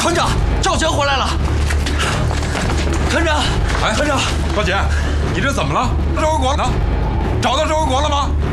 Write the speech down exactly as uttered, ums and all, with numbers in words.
团长，赵全回来了。团长， 哎， 团长， 高姐，你这怎么了？周卫国呢？找到周卫国了吗？